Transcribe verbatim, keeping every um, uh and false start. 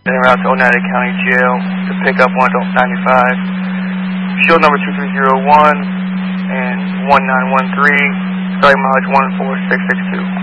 En route to Oneida County Jail to pick up one adult ninety-five. Shield number two three zero one and one nine one three, starting mileage one four six six two.